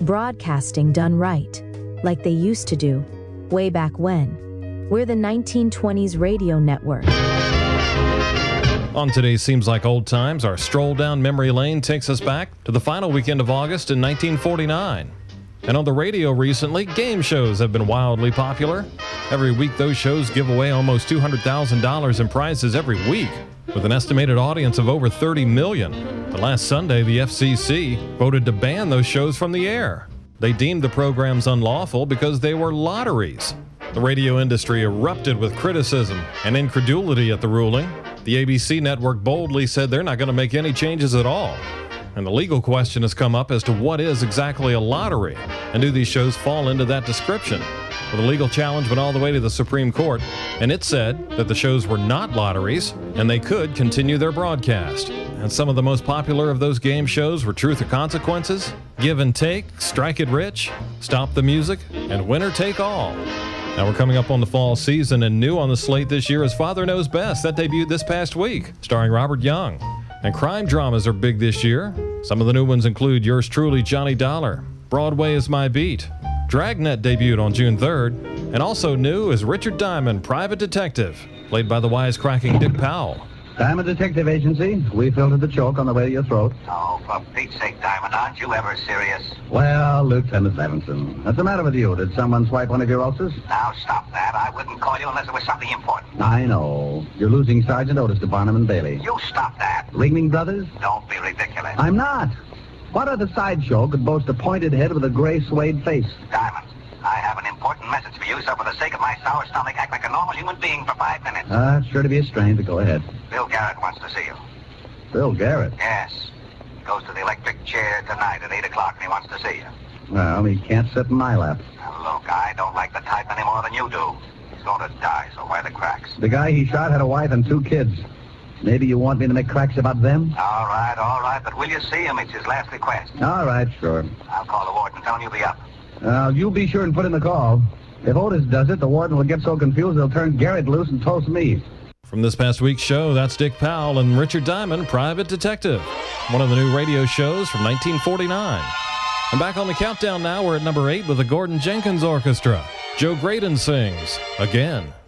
Broadcasting done right, like they used to do, way back when. We're the 1920s radio network. On today's Seems Like Old Times, our stroll down memory lane takes us back to the final weekend of August in 1949. And on the radio recently, game shows have been wildly popular. Every week, those shows give away almost $200,000 in prizes every week, with an estimated audience of over 30 million. But last Sunday, the FCC voted to ban those shows from the air. They deemed the programs unlawful because they were lotteries. The radio industry erupted with criticism and incredulity at the ruling. The ABC network boldly said they're not going to make any changes at all. And the legal question has come up as to what is exactly a lottery, and do these shows fall into that description? Well, the legal challenge went all the way to the Supreme Court, and it said that the shows were not lotteries, and they could continue their broadcast. And some of the most popular of those game shows were Truth or Consequences, Give and Take, Strike It Rich, Stop the Music, and Winner Take All. Now we're coming up on the fall season, and new on the slate this year is Father Knows Best. That debuted this past week, starring Robert Young. And crime dramas are big this year. Some of the new ones include Yours Truly, Johnny Dollar, Broadway Is My Beat. Dragnet debuted on June 3rd, and also new is Richard Diamond, Private Detective, played by the wisecracking Dick Powell. Diamond Detective Agency, we filtered the choke on the way to your throat. Oh, for Pete's sake, Diamond, aren't you ever serious? Well, Lieutenant Levinson, what's the matter with you? Did someone swipe one of your ulcers? Now, stop that. I wouldn't call you unless it was something important. I know. You're losing Sergeant Otis to Barnum and Bailey. You stop that. Ringling Brothers? Don't be ridiculous. I'm not. What other sideshow could boast a pointed head with a gray suede face? Diamond, I have an important message for you, so for the sake of my sour stomach, act like a normal human being for 5 minutes. It's sure to be a strain, but go ahead. Bill Garrett wants to see you. Bill Garrett? Yes. He goes to the electric chair tonight at 8 o'clock, and he wants to see you. Well, he can't sit in my lap. Now, look, I don't like the type any more than you do. He's going to die, so why the cracks? The guy he shot had a wife and 2 kids. Maybe you want me to make cracks about them? All right, but will you see him? It's his last request. All right, sure. I'll call the warden and tell him you'll be up. You be sure and put in the call. If Otis does it, the warden will get so confused they'll turn Garrett loose and toast me. From this past week's show, that's Dick Powell and Richard Diamond, Private Detective, one of the new radio shows from 1949. And back on the countdown now, we're at number 8 with the Gordon Jenkins Orchestra. Joe Graydon sings, Again.